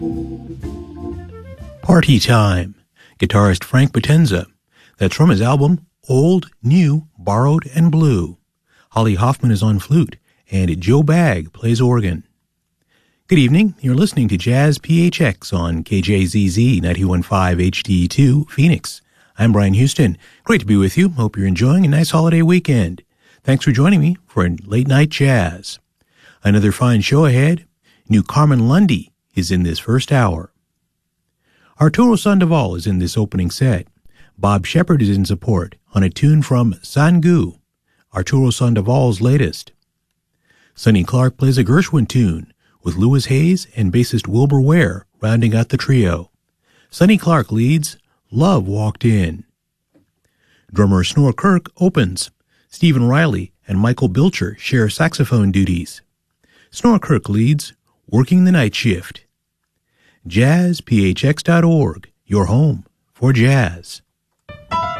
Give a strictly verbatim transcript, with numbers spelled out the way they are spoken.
Party Time, guitarist Frank Potenza. That's from his album Old, New, Borrowed, and Blue. Holly Hoffman is on flute, and Joe Bagg plays organ. Good evening. You're listening to Jazz P H X on K J Z Z ninety-one point five H D two, Phoenix. I'm Brian Houston. Great to be with you. Hope you're enjoying a nice holiday weekend. Thanks for joining me for a late night jazz. Another fine show ahead. New Carmen Lundy is in this first hour. Arturo Sandoval is in this opening set. Bob Shepard is in support on a tune from Sangu, Arturo Sandoval's latest. Sonny Clark plays a Gershwin tune with Louis Hayes and bassist Wilbur Ware rounding out the trio. Sonny Clark leads Love Walked In. Drummer Snor Kirk opens. Stephen Riley and Michael Bilcher share saxophone duties. Snor Kirk leads Working the Night Shift. jazz p h x dot org, your home for jazz.